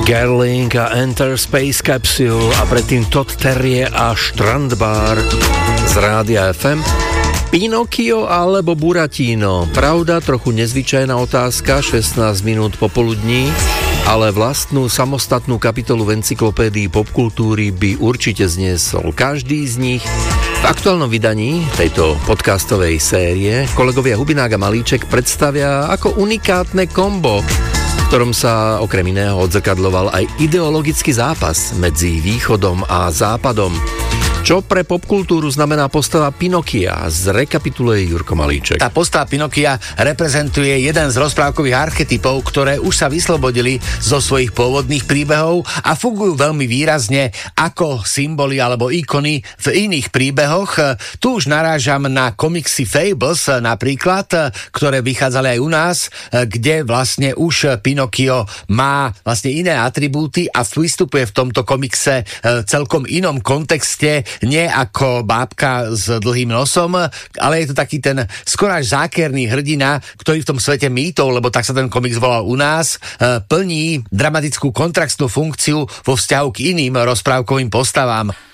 Gerling a Enter Space Capsule a predtým Todd Terje a Strandbar z Rádia FM. Pinokio alebo Buratino? Pravda, trochu nezvyčajná otázka, 16 minút popoludní, ale vlastnú samostatnú kapitolu v encyklopédii popkultúry by určite zniesol každý z nich. V aktuálnom vydaní tejto podcastovej série kolegovia Hubinák a Malíček predstavia ako unikátne kombo, v ktorom sa okrem iného odzrkadloval aj ideologický zápas medzi východom a západom. Čo pre popkultúru znamená postava Pinokia? Zrekapituluje Jurko Malíček. Tá postava Pinokia reprezentuje jeden z rozprávkových archetypov, ktoré už sa vyslobodili zo svojich pôvodných príbehov a fungujú veľmi výrazne ako symboly alebo ikony v iných príbehoch. Tu už narážam na komiksy Fables napríklad, ktoré vychádzali aj u nás, kde vlastne už Pinokio má vlastne iné atribúty a vystupuje v tomto komikse celkom inom kontexte, nie ako bábka s dlhým nosom, ale je to taký ten skoro až zákerný hrdina, ktorý v tom svete mýtov, lebo tak sa ten komiks volal u nás, plní dramatickú kontrastnú funkciu vo vzťahu k iným rozprávkovým postavám.